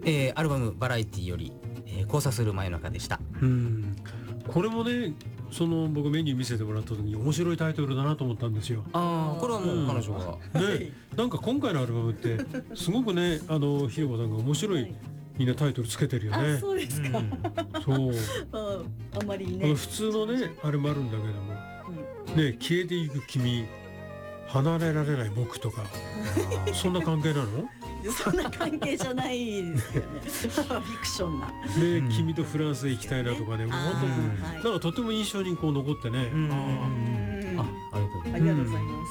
アルバムバラエティより、交差する真夜中でした。 これもね、僕メニュー見せてもらった時に面白いタイトルだなと思ったんですよ。 これはもう彼女が、 ね、なんか今回のアルバムってすごくね、ひろこさんが面白いみんなタイトルつけてるよね。 そうですか。 そうあんまりね、 普通のねあれもあるんだけども、ね、消えていく君、離れられない僕とかそんな関係なの？ そんな関係じゃないですよね。フィクションな。 で、君とフランスへ行きたいなとかね、もう本当になんかとても印象にこう残ってね。 ありがとうございます。 ありがとうございます。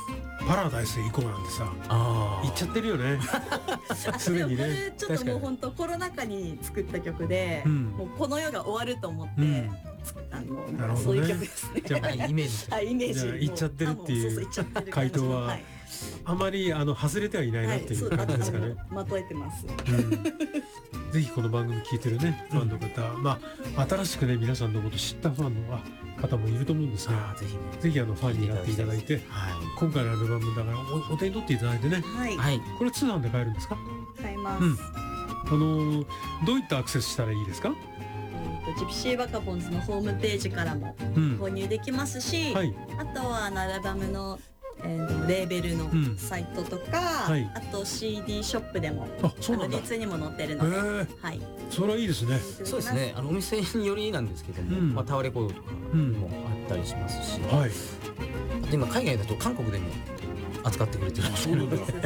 パラダイスへ行こうなんてさ、行っちゃってるよね。すでにね。 ちょっともう本当コロナ禍に作った曲で、もうこの世が終わると思って、そういう曲ですね。 じゃあイメージ。 イメージ。 行っちゃってるっていう回答はあまり外れてはいないなっていう感じですかね。 まとえてます。 ぜひこの番組聞いてるねファンの方、新しくね皆さんのこと知ったファンの方もいると思うんですが、ぜひファンになっていただいて、今回のアルバムだからお手に取っていただいてね。これ通販で買えるんですか？ 買えます。 どういったアクセスしたらいいですか？ ジプシーバカボンズのホームページからも購入できますし、あとはアルバムのレーベルのサイトとか、あと CD ショップでもリツにも載ってるので、 それはいいですね。 そうですね。お店によりなんですけども、タワーレコードとかもあったりしますし、今海外だと韓国でも扱ってくれてるので、も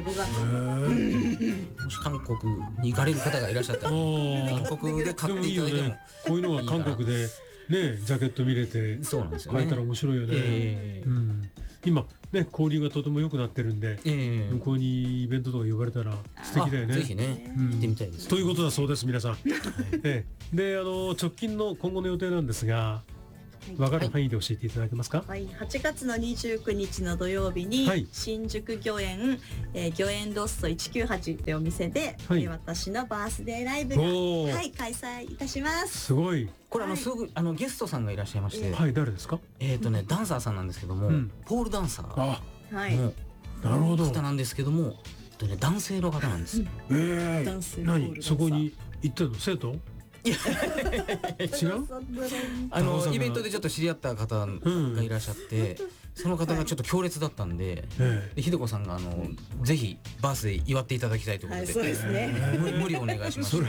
し韓国に行かれる方がいらっしゃったら韓国で買っていただいても、 こういうのは韓国でねジャケット見れてそうなんですよね。 買えたら面白いよね。今ね交流がとても良くなってるんで、向こうにイベントとか呼ばれたら素敵だよね。 ぜひね行ってみたいです。 ということだそうです皆さん。で直近の今後の予定なんですが、分かる範囲で教えていただけますか ？8月の29日の土曜日に新宿御苑御苑ロスト198というお店で私のバースデーライブが開催いたします。 すごい。 これすぐゲストさんがいらっしゃいまして、 誰ですか？ ダンサーさんなんですけども、ポールダンサーなるほど方なんですけども、男性の方なんですよ。 何そこに行ったの生徒？違う？ イベントでちょっと知り合った方がいらっしゃって、その方がちょっと強烈だったんで、ひでこさんがぜひバースで祝っていただきたいということで、 そうですね。 無理お願いします。 それは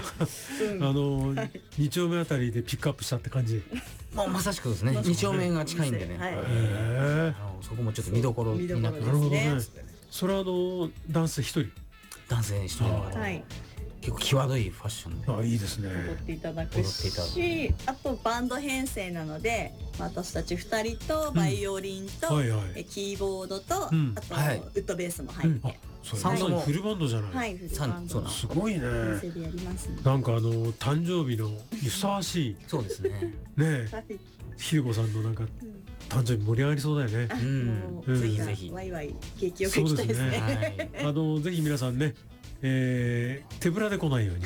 2丁目あたりでピックアップしたって感じ。 まさしくですね。2丁目が近いんでね。そこもちょっと見どころになってますね。 それはダンス一人？ 男性一人の方。結構際どいファッションでいいですね。 踊っていただくし、あとバンド編成なので私たち2人とバイオリンとキーボードとあとウッドベースも入ってサウンドもフルバンドじゃない。 フルバンドすごいね。 編成でやりますね。 なんか誕生日のふさわしいそうですね。 ねひでこさんのなんか誕生日盛り上がりそうだよね。 ぜひぜひワイワイ景気よくいきたいですね。 ぜひ皆さんね手ぶらで来ないように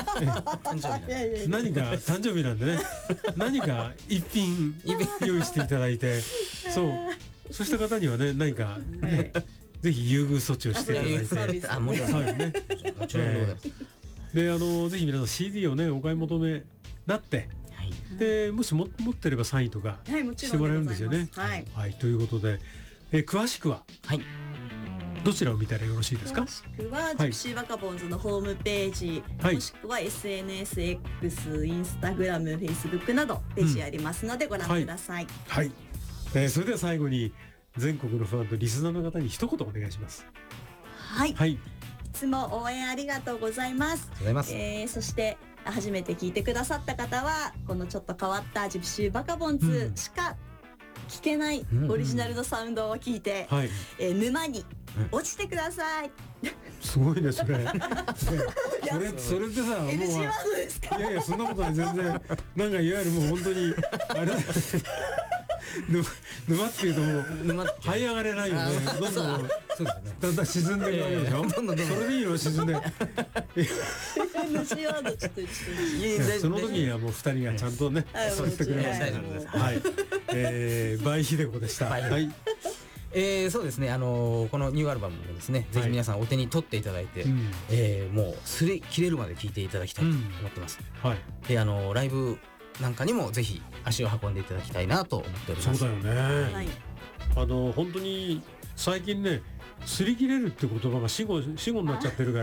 何か誕生日なんでね何か一品用意していただいてそうした方にはね何かねぜひ優遇措置をしていただいてもちろんねでぜひ皆さん CD をねお買い求めなってでもし持ってればサインとかしてもらえるんですよね。ということで詳しくはどちらを見たらよろしいですか？ 詳しくはジプシーバカボンズのホームページ、もしくは SNSX、インスタグラム、フェイスブックなどページありますのでご覧ください。 それでは最後に全国のファンとリスナーの方に一言お願いします。いつも応援ありがとうございます。そして初めて聞いてくださった方はこのちょっと変わったジプシーバカボンズしか聞けないオリジナルのサウンドを聞いて、沼に落ちてください。 すごいねそれ。それってさ、もういやそんなことない全然なんかいわゆるもう本当にあれだ沼っていうともう這い上がれないよね。どんどんだんだん沈んでいくわけでしょ。それでいいの沈んで。その時にはもう2人がちゃんとねそう言ってくれます。バイヒデコでした。 そうですね、このニューアルバムもですね、ぜひ皆さんお手に取っていただいて、もう擦り切れるまで聴いていただきたいと思ってます。でライブなんかにもぜひ足を運んでいただきたいなと思っております。 そうだよね、本当に最近ね、擦り切れるって言葉が死語になっちゃってるから、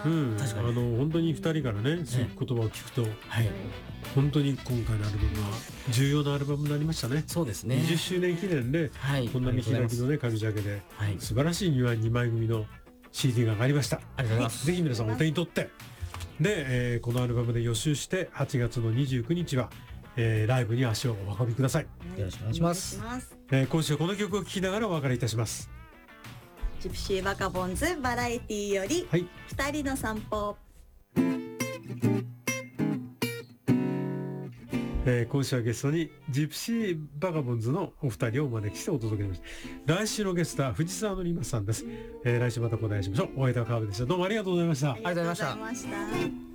確かに本当に2人からね、そういう言葉を聞くと、本当に今回のアルバムは重要なアルバムになりましたね。 そうですね。 20周年記念で、こんな見開きのね紙ジャケで、素晴らしい2枚組の CD が上がりました。 ありがとうございます。 ぜひ皆さんお手に取って、で、このアルバムで予習して8月の29日は、ライブに足をお運びください。 よろしくお願いします。 今週はこの曲を聴きながらお別れいたします。 ジプシーバカボンズバラエティより2人の散歩。 今週はゲストにジプシーバカボンズのお二人をお招きしてお届けしました。来週のゲストは藤沢のりまさんです。来週またお会いしましょう。お相手は川辺でした。どうもありがとうございました。 ありがとうございました。